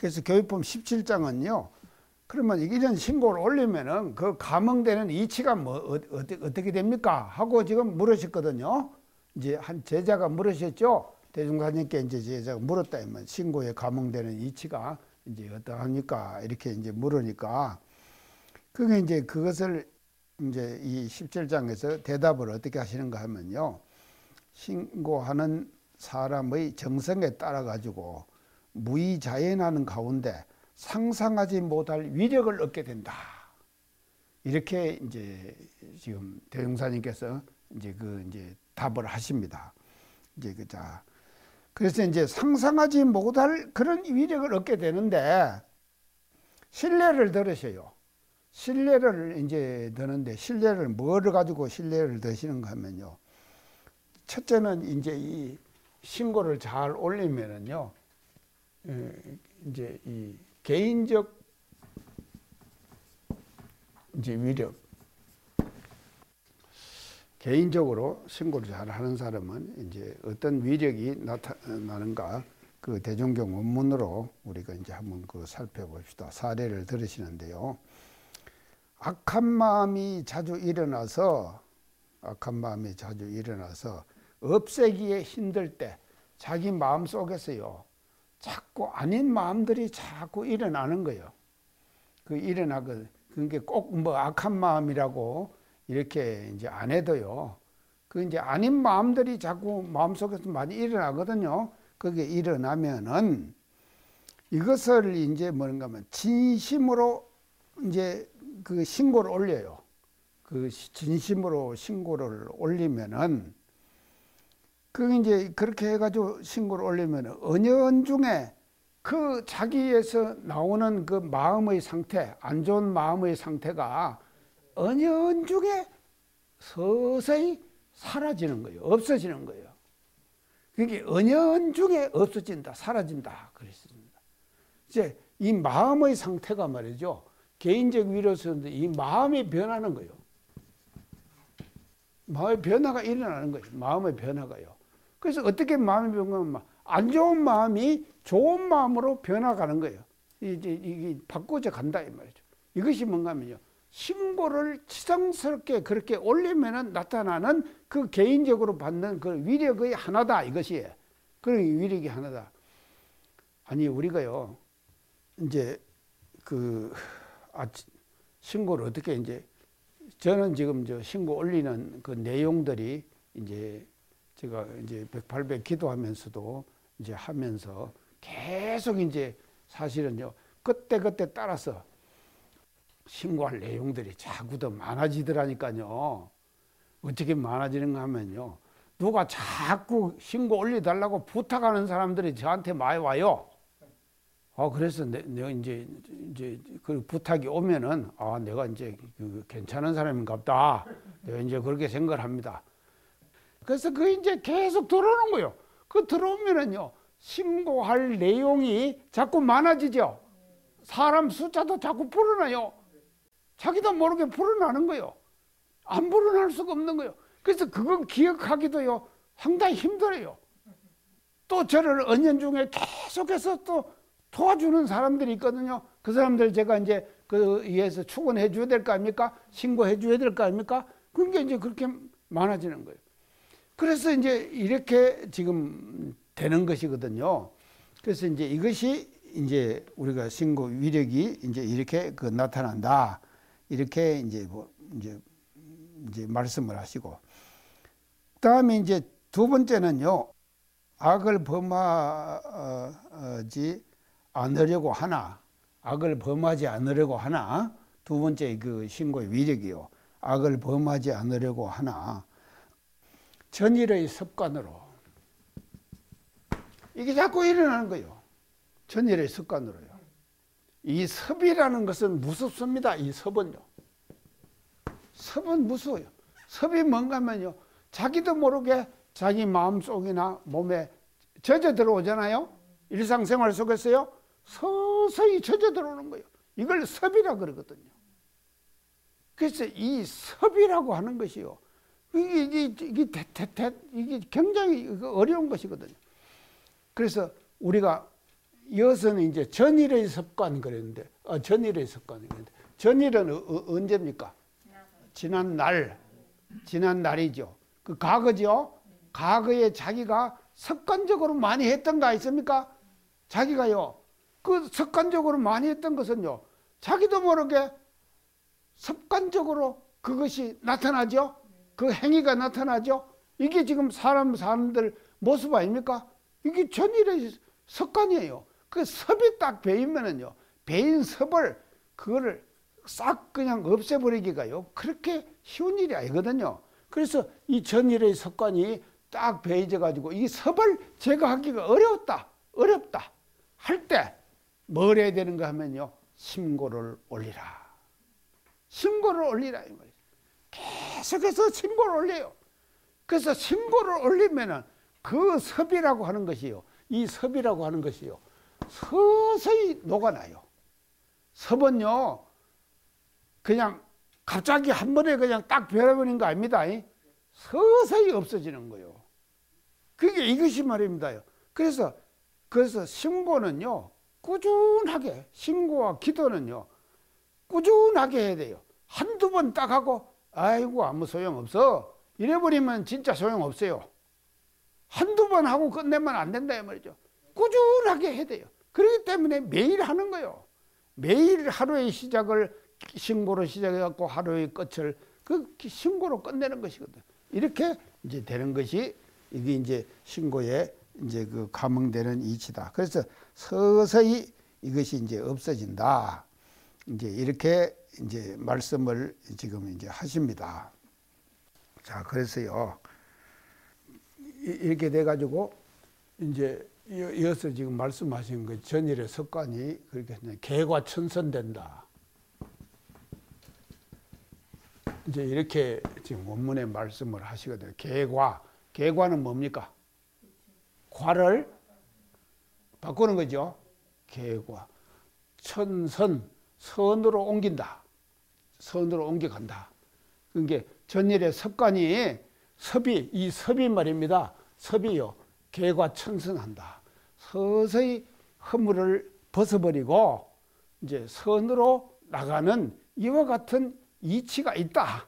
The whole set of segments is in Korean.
그래서 교육법 17장은요. 그러면 이런 신고를 올리면은 그 감응되는 이치가 뭐 어떻게 됩니까? 하고 지금 물으셨거든요. 이제 한 제자가 물으셨죠. 대종사님께 이제 제자가 물었다 하면 신고에 감응되는 이치가 이제 어떠합니까? 이렇게 이제 물으니까 그게 이제 그것을 이제 이 17장에서 대답을 어떻게 하시는가 하면요. 신고하는 사람의 정성에 따라 가지고 무의자연하는 가운데 상상하지 못할 위력을 얻게 된다. 이렇게 이제 지금 대종사님께서 이제 이제 답을 하십니다. 이제 그래서 이제 상상하지 못할 그런 위력을 얻게 되는데 신뢰를 들으셔요. 신뢰를 이제 드는데 신뢰를 뭐를 가지고 신뢰를 드시는가 하면요. 첫째는 이제 이 신고를 잘 올리면은요. 이제 이 개인적 이제 위력, 개인적으로 신고를 잘 하는 사람은 이제 어떤 위력이 나타나는가 그 대종경 원문으로 우리가 이제 한번 살펴봅시다. 사례를 들으시는데요. 악한 마음이 자주 일어나서 없애기에 힘들 때 자기 마음 속에서요. 자꾸 아닌 마음들이 자꾸 일어나는 거예요. 그게 꼭 뭐 악한 마음이라고 이렇게 이제 안 해도요. 그 이제 아닌 마음들이 자꾸 마음속에서 많이 일어나거든요. 그게 일어나면은 이것을 이제 뭔가 하면 진심으로 이제 그 신고를 올려요. 그 진심으로 신고를 올리면은 그 이제 그렇게 해가지고 신고를 올리면 은연중에 그 자기에서 나오는 그 마음의 상태, 안 좋은 마음의 상태가 은연중에 서서히 사라지는 거예요. 없어지는 거예요. 그게 은연중에 없어진다, 사라진다 그랬습니다. 이제 이 마음의 상태가 말이죠. 개인적 위로서인데 이 마음이 변하는 거예요. 마음의 변화가 일어나는 거예요. 마음의 변화가요. 그래서 어떻게 마음이 변하면 안 좋은 마음이 좋은 마음으로 변화가는 거예요. 이게 바꿔져 간다 이 말이죠. 이것이 뭔가 하면요. 신고를 치상스럽게 그렇게 올리면은 나타나는 그 개인적으로 받는 그 위력의 하나다 이것이. 그런 위력이 하나다. 아니 우리가요. 이제 신고를 어떻게 이제 저는 지금 신고 올리는 그 내용들이 이제 제가 이제 108배 기도하면서도 이제 하면서 계속 이제 사실은요, 그때 따라서 신고할 내용들이 자꾸 더 많아지더라니까요. 어떻게 많아지는가 하면요, 누가 자꾸 신고 올려달라고 부탁하는 사람들이 저한테 많이 와요. 그래서 내가 이제 그 부탁이 오면은, 내가 이제 괜찮은 사람인가 보다. 내가 이제 그렇게 생각을 합니다. 그래서 그 이제 계속 들어오는 거예요. 그 들어오면은요, 신고할 내용이 자꾸 많아지죠. 사람 숫자도 자꾸 불어나요. 자기도 모르게 불어나는 거예요. 안 불어날 수가 없는 거예요. 그래서 그건 기억하기도요, 상당히 힘들어요. 또 저를 은연중에 계속해서 또 도와주는 사람들이 있거든요. 그 사람들 제가 이제 위해서 축원해 줘야 될 거 아닙니까? 신고해 줘야 될 거 아닙니까? 그게 이제 그렇게 많아지는 거예요. 그래서 이제 이렇게 지금 되는 것이거든요. 그래서 이제 이것이 이제 우리가 신고 위력이 이제 이렇게 나타난다. 이렇게 이제 이제 말씀을 하시고. 그다음에 이제 두 번째는요. 악을 범하지 않으려고 하나. 악을 범하지 않으려고 하나. 두 번째 그 신고의 위력이요. 악을 범하지 않으려고 하나. 전일의 습관으로. 이게 자꾸 일어나는 거예요. 전일의 습관으로요. 이 섭이라는 것은 무섭습니다. 이 섭은요. 섭은 무서워요. 섭이 뭔가 하면요. 자기도 모르게 자기 마음속이나 몸에 젖어 들어오잖아요. 일상생활 속에서요. 서서히 젖어 들어오는 거예요. 이걸 섭이라 그러거든요. 그래서 이 섭이라고 하는 것이요. 이게 굉장히 어려운 것이거든요. 그래서 우리가 이것은 이제 전일의 습관 그랬는데, 전일의 습관 그랬는데, 전일은 언제입니까? 지난 날, 지난 날이죠. 그 과거죠. 과거에 자기가 습관적으로 많이 했던 거 있습니까? 자기가요, 그 습관적으로 많이 했던 것은요, 자기도 모르게 습관적으로 그것이 나타나죠. 그 행위가 나타나죠. 이게 지금 사람들 모습 아닙니까? 이게 전일의 습관이에요. 그 섭이 딱 배이면은요, 배인 섭을 그거를 싹 그냥 없애버리기가요, 그렇게 쉬운 일이 아니거든요. 그래서 이 전일의 습관이 딱 배이져 가지고 이 섭을 제거하기가 어렵다 할 때 뭘 해야 되는가 하면요, 신고를 올리라. 신고를 올리라 이 말이죠. 계속해서 신고를 올려요. 그래서 신고를 올리면은 그 섭이라고 하는 것이요, 이 섭이라고 하는 것이요, 서서히 녹아나요. 섭은요, 그냥 갑자기 한 번에 그냥 딱 베어버린 거 아닙니다. 서서히 없어지는 거예요. 그게 이것이 말입니다요. 그래서 신고는요, 꾸준하게, 신고와 기도는요, 꾸준하게 해야 돼요. 한두 번 딱 하고, 아이고, 아무 소용없어. 이래버리면 진짜 소용없어요. 한두 번 하고 끝내면 안 된다, 이 말이죠. 꾸준하게 해야 돼요. 그렇기 때문에 매일 하는 거예요. 매일 하루의 시작을 신고로 시작해갖고 하루의 끝을 그 신고로 끝내는 것이거든. 이렇게 이제 되는 것이 이게 이제 신고의 이제 그 감흥되는 이치다. 그래서 서서히 이것이 이제 없어진다. 이제 이렇게 이제 말씀을 지금 이제 하십니다. 자, 그래서요, 이렇게 돼가지고 이제 이어서 지금 말씀하신 그 전일의 습관이 그렇게 개과천선된다. 이제 이렇게 지금 원문에 말씀을 하시거든요. 개과는 뭡니까? 과를 바꾸는 거죠. 개과. 천선, 선으로 옮긴다. 선으로 옮겨간다. 그게 전일의 습관이 이 섭이 말입니다. 섭이요, 개과천선한다. 서서히 허물을 벗어버리고 이제 선으로 나가는 이와 같은 이치가 있다.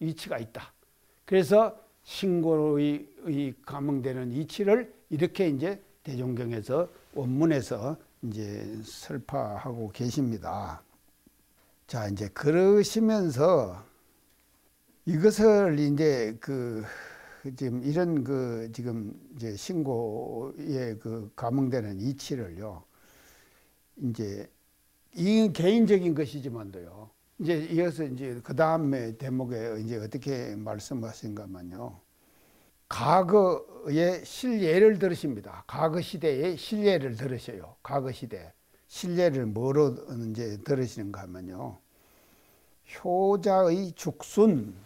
그래서 신고의 감흥되는 이치를 이렇게 이제 대종경에서 원문에서 이제 설파하고 계십니다. 자, 이제 그러시면서 이것을 이제 지금 이런 지금 이제 신고의 감흥되는 이치를요, 이제 이 개인적인 것이지만도요, 이제 이어서 이제 그 다음에 대목에 이제 어떻게 말씀하신가면요, 과거의 실예를 들으십니다. 과거 시대의 실예를 들으셔요. 과거 시대 실예를 뭐로 이제 들으시는가 하면요, 효자의 죽순.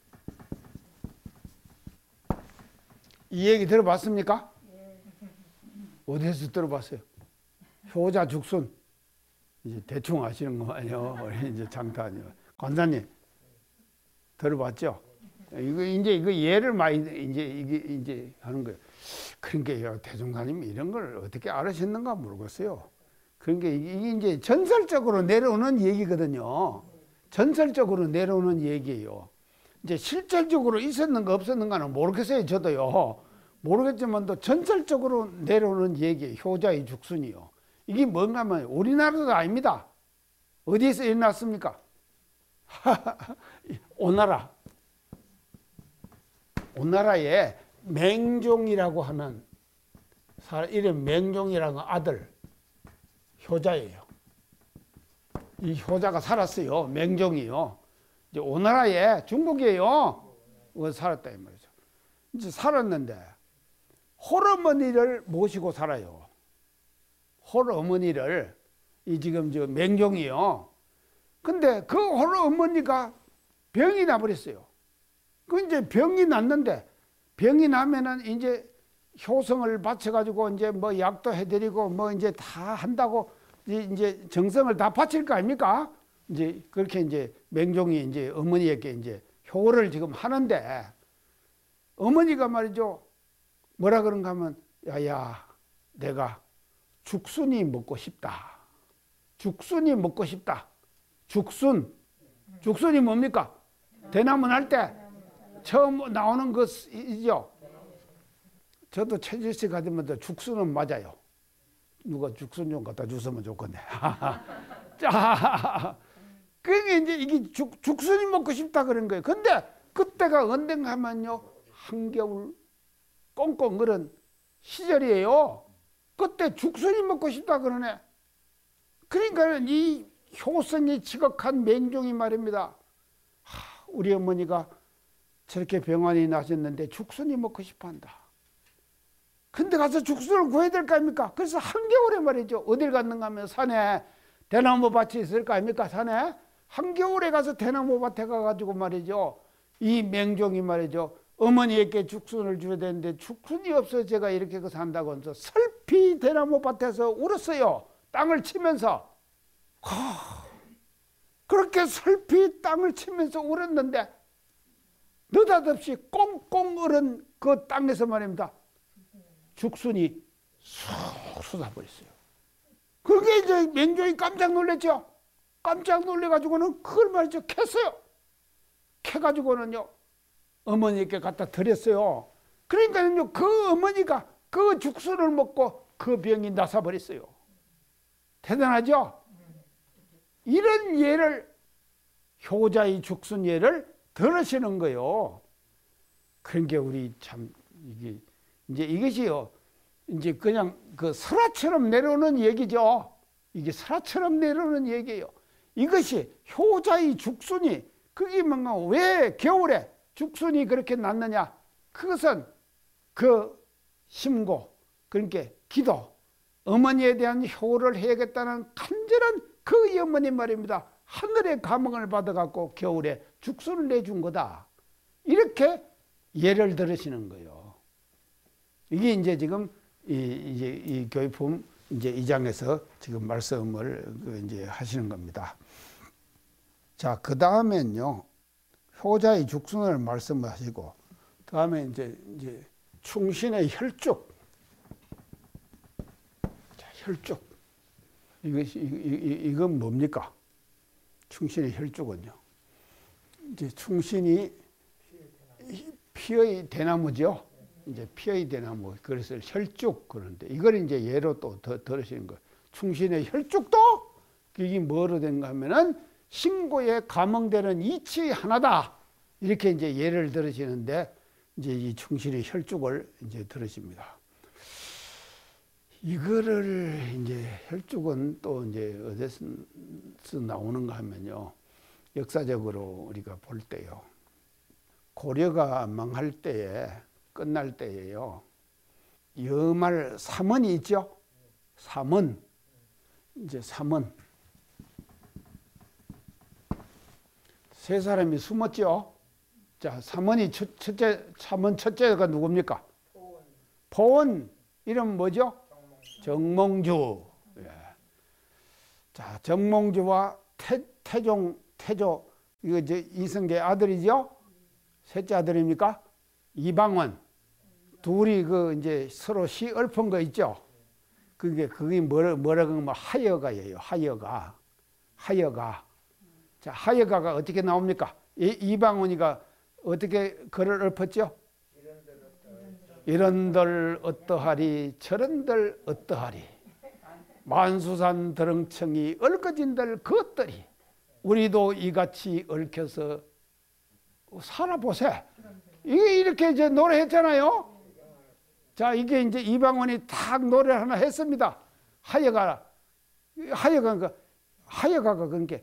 이 얘기 들어봤습니까? 어디서 들어봤어요? 효자 죽순. 이제 대충 아시는 거 아니에요? 이제 장탄이요. 관사님 들어봤죠? 이거 예를 많이 이제 하는 거예요. 그러니까 대종사님이 이런 걸 어떻게 알으셨는가 모르겠어요. 그러니까 이게 이제 전설적으로 내려오는 얘기거든요. 전설적으로 내려오는 얘기예요. 이제 실질적으로 있었는가 없었는가는 모르겠어요. 저도요. 모르겠지만도 전설적으로 내려오는 얘기예요. 효자의 죽순이요. 이게 뭔가 하면 우리나라도 아닙니다. 어디에서 일어났습니까? 오나라에 맹종이라고 하는 이름, 맹종이라는 아들 효자예요. 이 효자가 살았어요. 맹종이요. 이제 오나라에 중국이에요. 살았다 이 말이죠. 이제 살았는데 홀어머니를 모시고 살아요. 홀어머니를 지금 맹종이요. 근데 그 홀어머니가 병이 나버렸어요. 그 이제 병이 났는데, 병이 나면은 이제 효성을 바쳐가지고 이제 뭐 약도 해드리고 뭐 이제 다 한다고 이제 정성을 다 바칠 거 아닙니까? 이제 그렇게 이제 맹종이 이제 어머니에게 이제 효를 지금 하는데, 어머니가 말이죠, 뭐라 그런가 하면, 야야, 내가 죽순이 먹고 싶다. 죽순이 먹고 싶다. 죽순이 뭡니까? 대나무 날 때 처음 나오는 것이죠. 저도 최질식 가지면 죽순은 맞아요. 누가 죽순 좀 갖다 주시면 좋겠네. 자, 그게 이제 이게 죽순이 먹고 싶다 그런 거예요. 근데 그때가 언젠가 하면요, 한겨울 꽁꽁 얼은 시절이에요. 그때 죽순이 먹고 싶다 그러네. 그러니까 이 효성이 지극한 맹종이 말입니다. 우리 어머니가 저렇게 병환이 나셨는데 죽순이 먹고 싶어 한다. 근데 가서 죽순을 구해야 될 거 아닙니까? 그래서 한겨울에 말이죠. 어딜 갔는가 하면 산에 대나무 밭이 있을 거 아닙니까? 산에. 한겨울에 가서 대나무 밭에 가가지고 말이죠. 이 맹종이 말이죠. 어머니에게 죽순을 줘야 되는데 죽순이 없어서 제가 이렇게 산다고 해서 슬피 대나무 밭에서 울었어요. 땅을 치면서. 그렇게 슬피 땅을 치면서 울었는데 느닷없이 꽁꽁 얼은 그 땅에서 말입니다. 죽순이 쑥 쏟아버렸어요. 그게 이제 맹종이 깜짝 놀랐죠. 깜짝 놀래가지고는 그걸 말이죠. 캤어요. 캐가지고는요, 어머니께 갖다 드렸어요. 그러니까요, 그 어머니가 그 죽순을 먹고 그 병이 나서버렸어요. 대단하죠? 이런 예를, 효자의 죽순 예를 들으시는 거요. 그러니까 우리 참, 이제 이것이요, 이제 그냥 그 설화처럼 내려오는 얘기죠. 이게 설화처럼 내려오는 얘기예요. 이것이 효자의 죽순이, 그게 뭔가 왜 겨울에 죽순이 그렇게 났느냐? 그것은 그 심고, 그러니까 기도, 어머니에 대한 효를 해야겠다는 간절한 그 어머니 말입니다. 하늘의 감흥을 받아갖고 겨울에 죽순을 내준 거다. 이렇게 예를 들으시는 거예요. 이게 이제 지금 이 교육품 이제 2장에서 지금 말씀을 이제 하시는 겁니다. 자, 그 다음엔요, 효자의 죽순을 말씀하시고, 그 다음에 이제 충신의 혈죽. 자, 혈죽. 이건 뭡니까? 충신의 혈죽은요. 이제 충신이 피의 대나무죠. 이제 피의 대나무. 그래서 혈죽 그런데 이걸 이제 예로 또 들으시는 거예요. 충신의 혈죽도 이게 뭐로 된가 하면은 신고에 감흥되는 이치 하나다. 이렇게 이제 예를 들으시는데 이제 이 충신의 혈죽을 이제 들으십니다. 이거를 이제 혈죽은 또 이제 어디서 나오는가 하면요. 역사적으로 우리가 볼 때요. 고려가 망할 때에 끝날 때에요. 여말 삼원이 있죠. 삼원. 이제 삼원. 세 사람이 숨었죠. 자, 삼원이 삼원 첫째가 누굽니까? 보원. 이름 뭐죠? 정몽주. 예. 자, 정몽주와 태조, 이거 이제 이성계 아들이죠? 셋째 아들입니까? 이방원. 둘이 그 이제 서로 시 읊은 거 있죠? 그게 뭐라고 하면 하여가예요. 하여가. 자, 하여가가 어떻게 나옵니까? 이방원이가 어떻게 글을 읊었죠? 이런들 어떠하리 저런들 어떠하리 만수산 드렁청이 얽어진들 그것들이 우리도 이같이 얽혀서 살아보세. 이게 이렇게 이제 노래했잖아요. 자, 이게 이제 이방원이 딱 노래 하나 했습니다. 하여가가 그러니까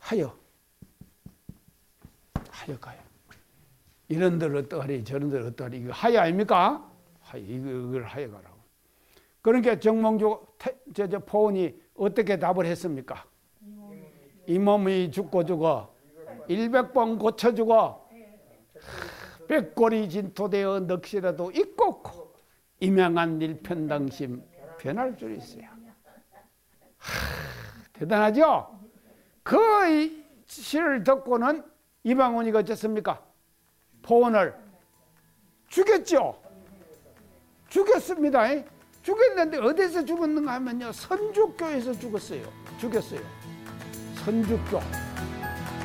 하여가요. 이런들 어떠하리 저런들 어떠하리 이거 하여 아닙니까? 이걸 하여가라고. 그러니까 정몽주 포원이 어떻게 답을 했습니까? 이 몸이 죽고 죽어 100번 고쳐 죽어 백골이 진토되어 넋이라도 있고 임양한 일편당심 변할 줄 있어요. 대단하죠? 그 시를 듣고는 이방원이가 어쨌습니까? 포원을 죽였죠. 죽였습니다. 죽였는데 어디서 죽었는가 하면요, 선주교에서 죽었어요. 죽였어요. 선주교.